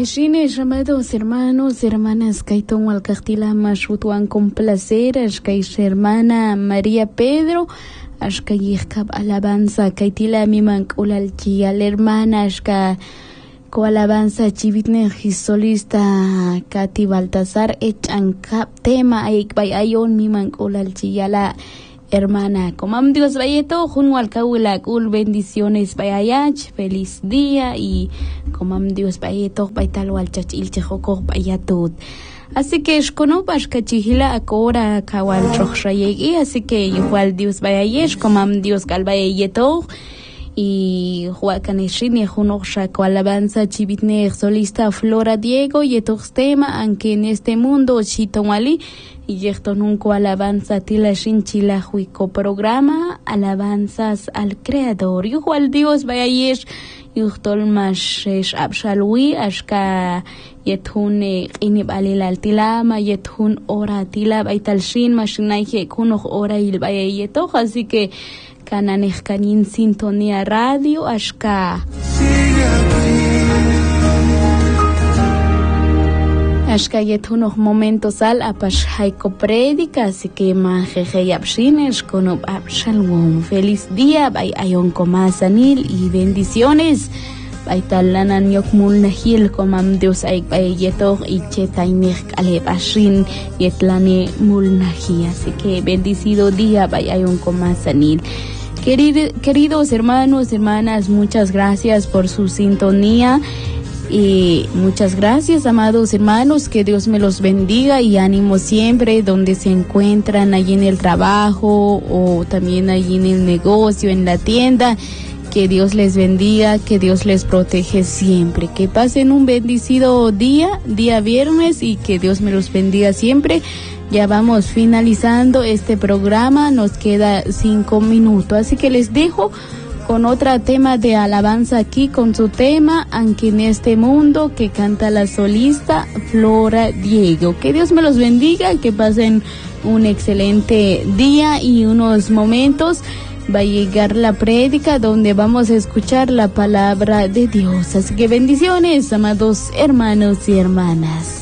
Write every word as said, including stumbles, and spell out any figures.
Ashines, amados hermanos, hermanas, Kaiton Walcastila Mashutuan con placer, Ashkaish hermana María Pedro, Ashkayikab alabanza, Kaitila Mimank Ulalchi, al hermana Ashka co alabanza chivitne solista Kati Baltasar, Echankap tema Aik by Ayon Mimank Ulalchi, la hermana, comam Dios vayeto, junto al caulacul, bendiciones bayayach, feliz día y comam Dios vayeto, baitalo al chachil chejoko bayatut. Así que es cono pashkachihila akora kawal chochayegi, así que igual Dios bayayesh, comam Dios galbayeto. Y Juacaneshin Junoxa alabanza chivitne solista Flora Diego y estos temas aunque en este mundo chitomali y esto nunca alabanza tila shinchila juico programa alabanzas al creador igual Dios vaya yesh yuhtol mash abshalwi ashka yethune inib alila tilama yethun ora tila baital shin mashinai kuno ora il vaya yeto así que Cananej Canin Sintonía Radio Ashka Ashka yet unos momentos al apash haiko prédica así que majeje yapshines con abshalom feliz día bay ayon comasanil y bendiciones bay talanan yokmul nahil komam Dios aik bay yeto y chetainej aleb ashin yetlane mul nahi así que bendecido día bay ayon comasanil. Queridos hermanos, hermanas, muchas gracias por su sintonía y muchas gracias, amados hermanos, que Dios me los bendiga y ánimo siempre donde se encuentran, allí en el trabajo o también allí en el negocio, en la tienda. Que Dios les bendiga, que Dios les protege siempre. Que pasen un bendecido día, día viernes y que Dios me los bendiga siempre. Ya vamos finalizando este programa, nos queda cinco minutos, así que les dejo con otro tema de alabanza aquí, con su tema, aunque en este mundo, que canta la solista Flora Diego. Que Dios me los bendiga, que pasen un excelente día y unos momentos. Va a llegar la prédica donde vamos a escuchar la palabra de Dios. Así que bendiciones, amados hermanos y hermanas.